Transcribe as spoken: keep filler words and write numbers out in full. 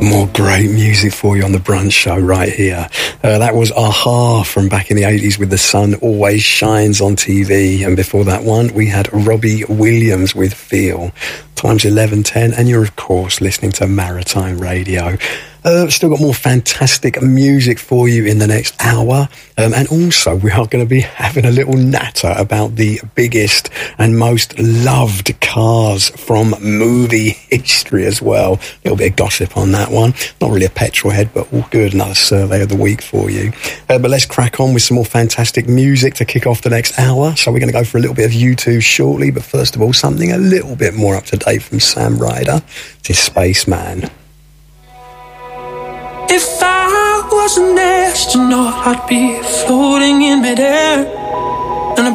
More great music for you on the Brunch Show right here. Uh, that was a-ha from back in the eighties with The Sun Always Shines on T V. And before that one, we had Robbie Williams with Feel. Time's eleven ten, and you're, of course, listening to Maritime Radio. Uh, still got more fantastic music for you in the next hour. Um, and also, we are going to be having a little natter about the biggest and most loved cars from movie history as well. A little bit of gossip on that one. Not really a petrol head, but all good. Another survey of the week for you. Uh, but let's crack on with some more fantastic music to kick off the next hour. So we're going to go for a little bit of U two shortly. But first of all, something a little bit more up to date from Sam Ryder. This is Spaceman. If I was an astronaut, I'd be floating in midair.